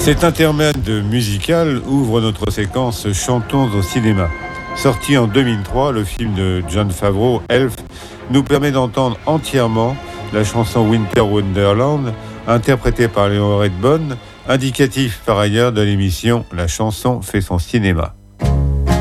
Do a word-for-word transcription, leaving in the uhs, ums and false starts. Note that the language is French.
Cet intermède musical ouvre notre séquence Chantons au cinéma. Sorti en deux mille trois, le film de Jon Favreau, Elf, nous permet d'entendre entièrement la chanson Winter Wonderland, interprétée par Léon Redbone, indicatif par ailleurs de l'émission La chanson fait son cinéma.